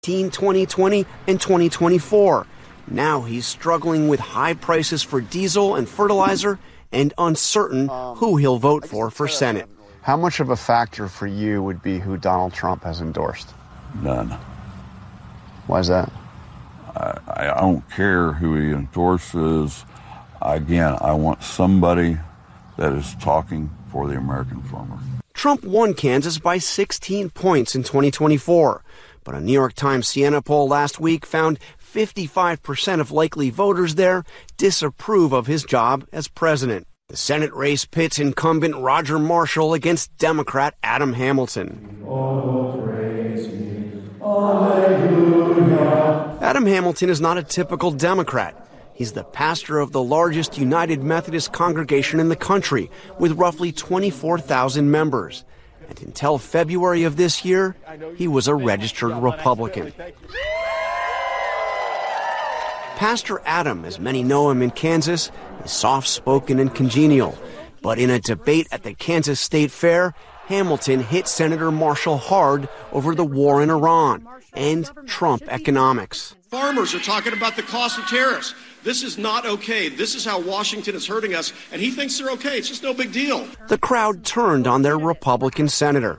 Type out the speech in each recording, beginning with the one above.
2020 and 2024. Now he's struggling with high prices for diesel and fertilizer and uncertain who he'll vote for Senate. How much of a factor for you would be who Donald Trump has endorsed? None. Why is that? I don't care who he endorses. Again, I want somebody that is talking for the American farmer. Trump won Kansas by 16 points in 2024, but a New York Times Siena poll last week found 55% of likely voters there disapprove of his job as president. The Senate race pits incumbent Roger Marshall against Democrat Adam Hamilton. Oh, praise me. Hallelujah. Adam Hamilton is not a typical Democrat. He's the pastor of the largest United Methodist congregation in the country, with roughly 24,000 members. And until February of this year, he was a registered Republican. Pastor Adam, as many know him in Kansas, is soft-spoken and congenial. But in a debate at the Kansas State Fair, Hamilton hit Senator Marshall hard over the war in Iran and Trump economics. Farmers are talking about the cost of tariffs. This is not okay. This is how Washington is hurting us, and he thinks they're okay. It's just no big deal. The crowd turned on their Republican senator.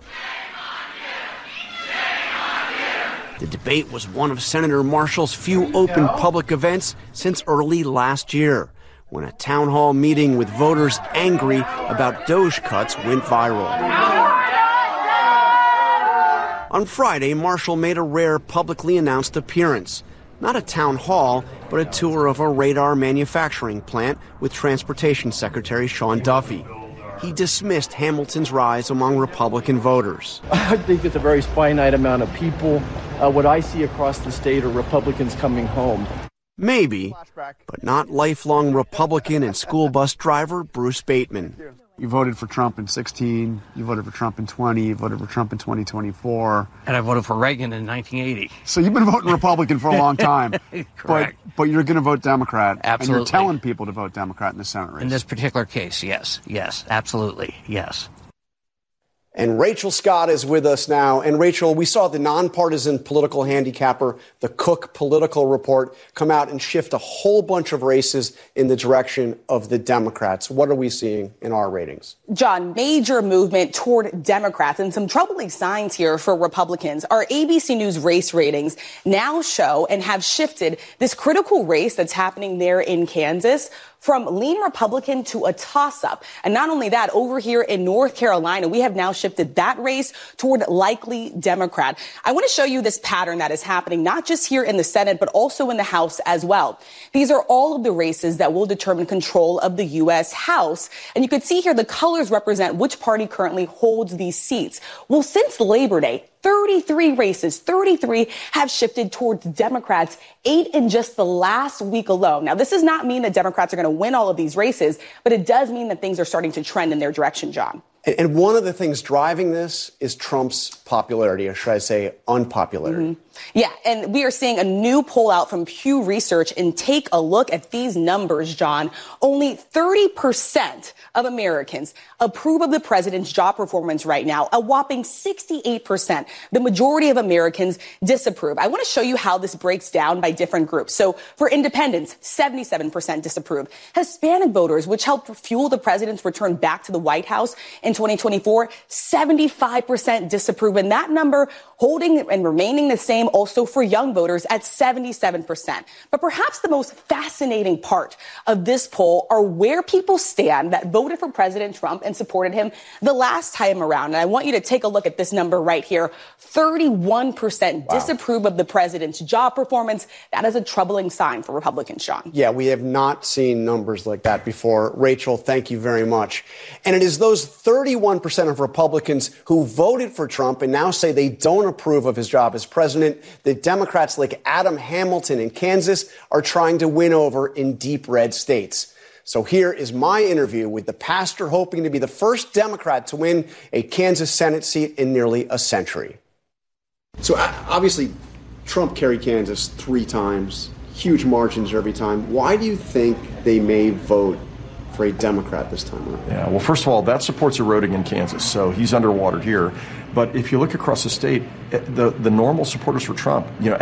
The debate was one of Senator Marshall's few open public events since early last year, when a town hall meeting with voters angry about DOGE cuts went viral. On Friday, Marshall made a rare publicly announced appearance. Not a town hall, but a tour of a radar manufacturing plant with Transportation Secretary Sean Duffy. He dismissed Hamilton's rise among Republican voters. I think it's a very finite amount of people. What I see across the state are Republicans coming home. Maybe, but not lifelong Republican and school bus driver Bruce Bateman. You voted for Trump in 16, you voted for Trump in 20, you voted for Trump in 2024. And I voted for Reagan in 1980. So you've been voting Republican for a long time. Correct. But you're going to vote Democrat. Absolutely. And you're telling people to vote Democrat in the Senate race. In this particular case, yes, absolutely, yes. And Rachel Scott is with us now. And Rachel, we saw the nonpartisan political handicapper, the Cook Political Report, come out and shift a whole bunch of races in the direction of the Democrats. What are we seeing in our ratings? John, major movement toward Democrats and some troubling signs here for Republicans. Our ABC News race ratings now show and have shifted this critical race that's happening there in Kansas from lean Republican to a toss-up. And not only that, over here in North Carolina, we have now shifted that race toward likely Democrat. I want to show you this pattern that is happening, not just here in the Senate, but also in the House as well. These are all of the races that will determine control of the U.S. House. And you can see here the colors represent which party currently holds these seats. Well, since Labor Day, 33 races, 33 have shifted towards Democrats, 8 in just the last week alone. Now, this does not mean that Democrats are going to win all of these races, but it does mean that things are starting to trend in their direction, John. And one of the things driving this is Trump's popularity, or should I say unpopularity. Mm-hmm. Yeah, and we are seeing a new poll out from Pew Research, and take a look at these numbers, John. Only 30% of Americans approve of the president's job performance right now. A whopping 68%. The majority of Americans disapprove. I want to show you how this breaks down by different groups. So for independents, 77% disapprove. Hispanic voters, which helped fuel the president's return back to the White House in 2024, 75% disapprove. And that number holding and remaining the same also for young voters at 77%. But perhaps the most fascinating part of this poll are where people stand that voted for President Trump and supported him the last time around. And I want you to take a look at this number right here. 31% disapprove of the president's job performance. That is a troubling sign for Republicans, Sean. Yeah, we have not seen numbers like that before. Rachel, thank you very much. And it is those 31% of Republicans who voted for Trump and now say they don't approve of his job as president that Democrats like Adam Hamilton in Kansas are trying to win over in deep red states. So here is my interview with the pastor hoping to be the first Democrat to win a Kansas Senate seat in nearly a century. So obviously, Trump carried Kansas 3 times, huge margins every time. Why do you think they may vote for a Democrat this time around. Yeah, well, first of all, that support's eroding in Kansas, so he's underwater here. But if you look across the state, the normal supporters for Trump,